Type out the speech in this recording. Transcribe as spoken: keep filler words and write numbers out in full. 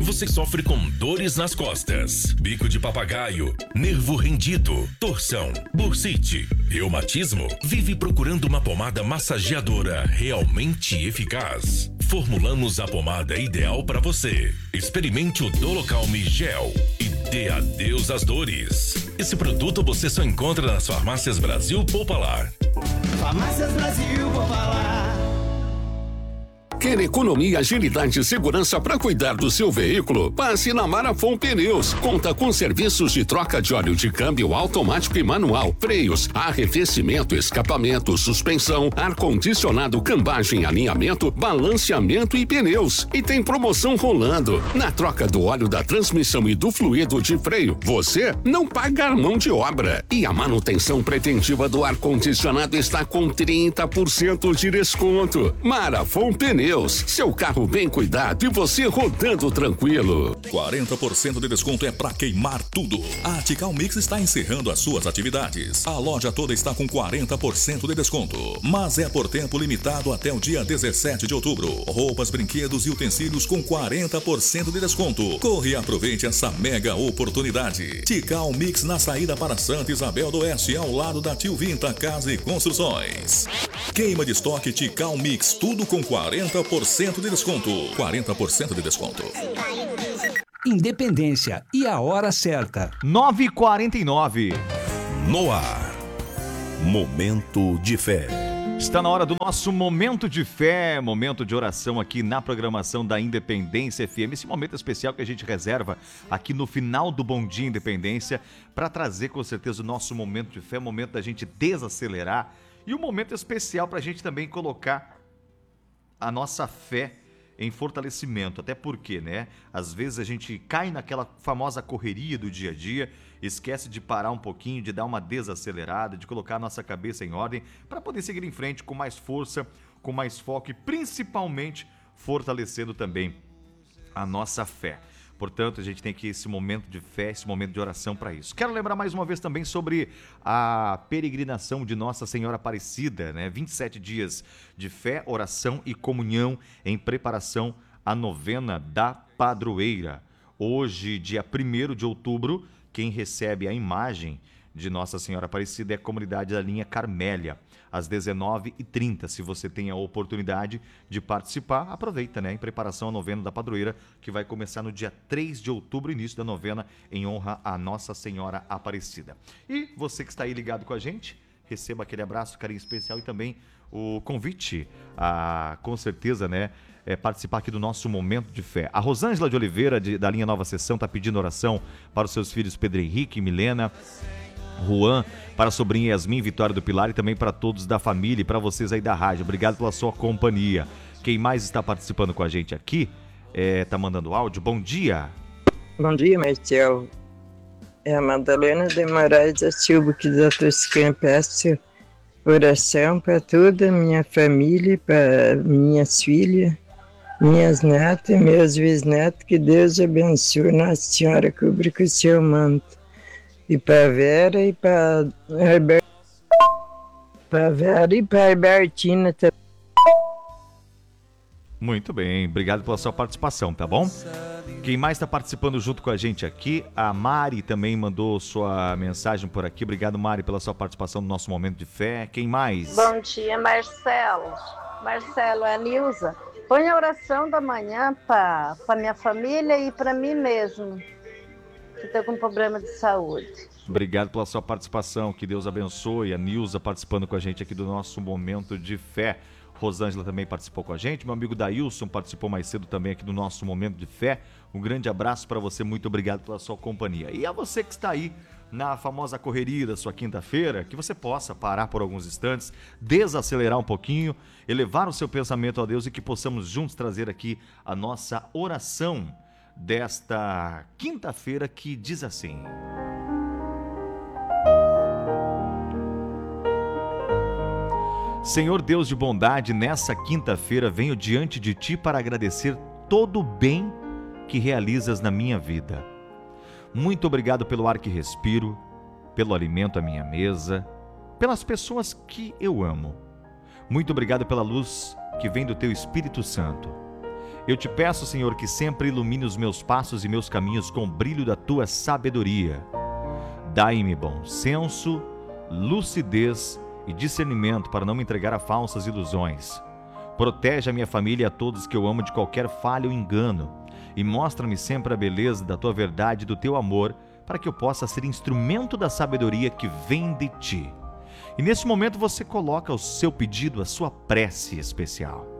Você sofre com dores nas costas, bico de papagaio, nervo rendido, torção, bursite, reumatismo? Vive procurando uma pomada massageadora realmente eficaz? Formulamos a pomada ideal para você. Experimente o Dolocalme Gel e dê adeus às dores. Esse produto você só encontra nas Farmácias Brasil Popular. Farmácias Brasil Popular. Quer economia, agilidade e segurança para cuidar do seu veículo? Passe na Marafon Pneus. Conta com serviços de troca de óleo de câmbio automático e manual, freios, arrefecimento, escapamento, suspensão, ar-condicionado, cambagem, alinhamento, balanceamento e pneus. E tem promoção rolando. Na troca do óleo da transmissão e do fluido de freio, você não paga a mão de obra. E a manutenção preventiva do ar-condicionado está com trinta por cento de desconto. Marafon Pneus. Seu carro bem cuidado e você rodando tranquilo. quarenta por cento de desconto é pra queimar tudo. A Tical Mix está encerrando as suas atividades. A loja toda está com quarenta por cento de desconto, mas é por tempo limitado até o dia dezessete de outubro. Roupas, brinquedos e utensílios com quarenta por cento de desconto. Corre e aproveite essa mega oportunidade. Tical Mix na saída para Santa Isabel do Oeste, ao lado da Tio Vinta Casa e Construções. Queima de estoque Tical Mix, tudo com quarenta por cento de desconto. quarenta por cento de desconto. Independência e a hora certa. nove e quarenta e nove. No ar. Momento de fé. Está na hora do nosso momento de fé, momento de oração aqui na programação da Independência F M. Esse momento especial que a gente reserva aqui no final do Bom Dia Independência para trazer com certeza o nosso momento de fé, momento da gente desacelerar e um momento especial para a gente também colocar a nossa fé em fortalecimento, até porque, né, às vezes a gente cai naquela famosa correria do dia a dia, esquece de parar um pouquinho, de dar uma desacelerada, de colocar a nossa cabeça em ordem para poder seguir em frente com mais força, com mais foco e principalmente fortalecendo também a nossa fé. Portanto, a gente tem aqui esse momento de fé, esse momento de oração para isso. Quero lembrar mais uma vez também sobre a peregrinação de Nossa Senhora Aparecida, né? vinte e sete dias de fé, oração e comunhão em preparação à novena da Padroeira. Hoje, dia primeiro de outubro, quem recebe a imagem de Nossa Senhora Aparecida é a comunidade da linha Carmélia, às dezenove e trinta. Se você tem a oportunidade de participar, aproveita, né? Em preparação à novena da Padroeira, que vai começar no dia três de outubro, início da novena, em honra a Nossa Senhora Aparecida. E você que está aí ligado com a gente, receba aquele abraço, carinho especial e também o convite a, com certeza, né? É, participar aqui do nosso momento de fé. A Rosângela de Oliveira, de, da linha Nova Sessão, está pedindo oração para os seus filhos Pedro Henrique e Milena, Juan, para a sobrinha Yasmin, Vitória do Pilar e também para todos da família e para vocês aí da rádio. Obrigado pela sua companhia. Quem mais está participando com a gente aqui, está é, mandando áudio. Bom dia. Bom dia, Marcelo. É a Madalena de Moraes da Silva, aqui da Toscana. Peço oração para toda a minha família, para minhas filhas, minhas netas e meus bisnetos. Que Deus abençoe. Nossa Senhora, cubra com o seu manto. E para Vera e para Herbert... para Vera e para Albertina também. Muito bem, obrigado pela sua participação, tá bom? Quem mais está participando junto com a gente aqui? A Mari também mandou sua mensagem por aqui. Obrigado, Mari, pela sua participação no nosso momento de fé. Quem mais? Bom dia, Marcelo. Marcelo, é a Nilza. Põe a oração da manhã para minha família e para mim mesmo, que estou com problema de saúde. Obrigado pela sua participação, que Deus abençoe. A Nilza participando com a gente aqui do nosso momento de fé. Rosângela também participou com a gente, meu amigo Dailson participou mais cedo também aqui do nosso momento de fé. Um grande abraço para você, muito obrigado pela sua companhia. E a você que está aí na famosa correria da sua quinta-feira, que você possa parar por alguns instantes, desacelerar um pouquinho, elevar o seu pensamento a Deus e que possamos juntos trazer aqui a nossa oração desta quinta-feira, que diz assim: Senhor Deus de bondade, nessa quinta-feira venho diante de Ti para agradecer todo o bem que realizas na minha vida. Muito obrigado pelo ar que respiro, pelo alimento à minha mesa, pelas pessoas que eu amo. Muito obrigado pela luz que vem do Teu Espírito Santo. Eu te peço, Senhor, que sempre ilumine os meus passos e meus caminhos com o brilho da tua sabedoria. Dai-me bom senso, lucidez e discernimento para não me entregar a falsas ilusões. Protege a minha família e a todos que eu amo de qualquer falha ou engano. E mostra-me sempre a beleza da tua verdade e do teu amor, para que eu possa ser instrumento da sabedoria que vem de ti. E nesse momento você coloca o seu pedido, a sua prece especial.